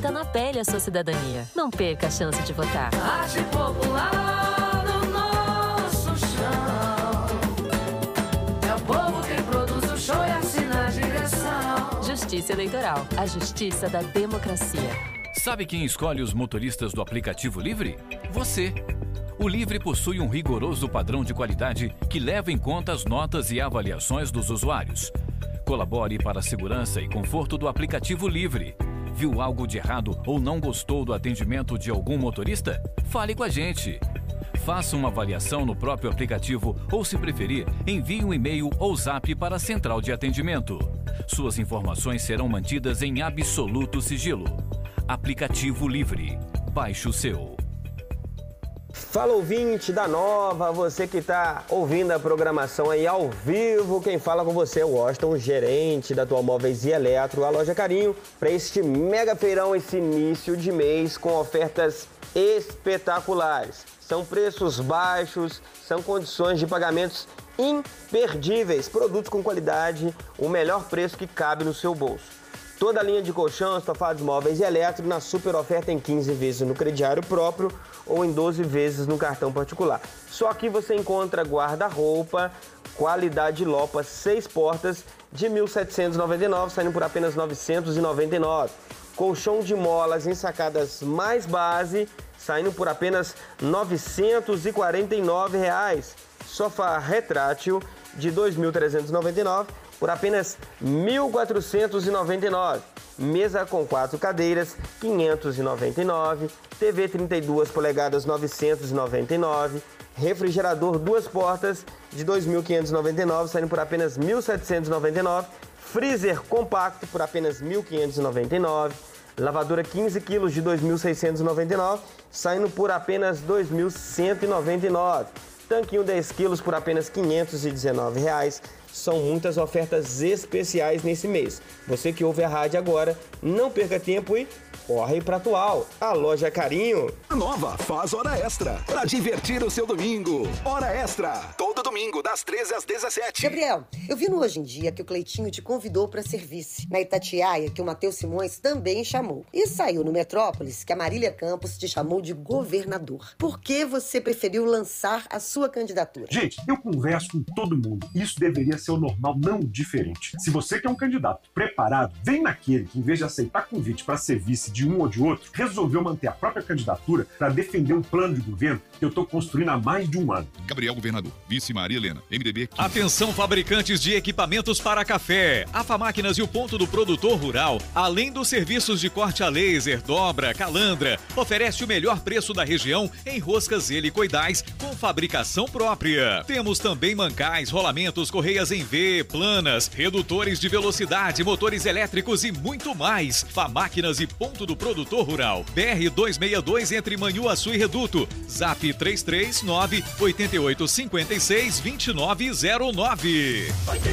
sinta na pele a sua cidadania. Não perca a chance de votar. Arte popular no nosso chão. É o povo quem produz o show e assina a direção. Justiça Eleitoral, a justiça da democracia. Sabe quem escolhe os motoristas do aplicativo Livre? Você. O Livre possui um rigoroso padrão de qualidade que leva em conta as notas e avaliações dos usuários. Colabore para a segurança e conforto do aplicativo Livre. Viu algo de errado ou não gostou do atendimento de algum motorista? Fale com a gente. Faça uma avaliação no próprio aplicativo ou, se preferir, envie um e-mail ou zap para a central de atendimento. Suas informações serão mantidas em absoluto sigilo. Aplicativo Livre. Baixe o seu. Fala, ouvinte da Nova, você que está ouvindo a programação aí ao vivo. Quem fala com você é o Washington, gerente da Atual Móveis e Eletro, a Loja Carinho, para este mega feirão, esse início de mês com ofertas espetaculares. São preços baixos, são condições de pagamentos imperdíveis, produtos com qualidade, o melhor preço que cabe no seu bolso. Toda a linha de colchão, estofados, móveis e elétricos na super oferta em 15 vezes no crediário próprio ou em 12 vezes no cartão particular. Só aqui você encontra guarda-roupa, qualidade Lopa, 6 portas de R$ 1.799, saindo por apenas R$ 999. Colchão de molas ensacadas mais base, saindo por apenas R$ 949. Sofá retrátil de R$ 2.399. por apenas R$ 1.499. Mesa com 4 cadeiras, R$ 599. TV 32 polegadas, R$ 999. Refrigerador 2 portas de R$ 2.599, saindo por apenas R$ 1.799. Freezer compacto por apenas R$ 1.599. Lavadora 15 quilos de R$ 2.699, saindo por apenas R$ 2.199. Tanquinho 10 quilos por apenas R$ 519. São muitas ofertas especiais nesse mês. Você que ouve a rádio agora, não perca tempo e corre para Atual, a Loja Carinho. A Nova faz hora extra para divertir o seu domingo. Hora extra, todo domingo das 13 às 17. Gabriel, eu vi no Hoje em Dia que o Cleitinho te convidou para serviço. Na Itatiaia, que o Matheus Simões também chamou. E saiu no Metrópolis que a Marília Campos te chamou de governador. Por que você preferiu lançar a sua candidatura? Gente, eu converso com todo mundo. Isso deveria ser o normal, não o diferente. Se você quer um candidato preparado, vem naquele que, em vez de aceitar convite para ser vice de um ou de outro, resolveu manter a própria candidatura para defender um plano de governo que eu estou construindo há mais de um ano. Gabriel Governador, vice Maria Helena, MDB 15. Atenção, fabricantes de equipamentos para café. A Famáquinas e o Ponto do Produtor Rural, além dos serviços de corte a laser, dobra, calandra, oferece o melhor preço da região em roscas helicoidais com fabricação própria. Temos também mancais, rolamentos, correias em V, planas, redutores de velocidade, motores elétricos e muito mais. Famáquinas e Ponto do Produtor Rural. BR 262 entre Manhuaçu e Reduto. Zap 339 8856 2909.